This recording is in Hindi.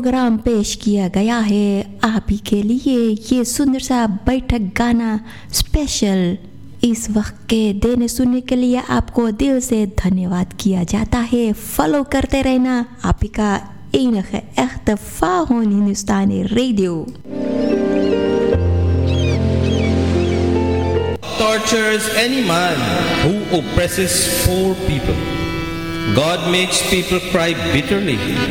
प्रोग्राम पेश किया गया है आप ही के लिए ये सुंदर सा बैठक गाना स्पेशल। इस वक्त के देने सुनने के लिए आपको दिल से धन्यवाद किया जाता है। फॉलो करते रहना आप ही का enige echte Fahon Hindustani Radio. Tortures any man who oppresses poor people. God makes people cry bitterly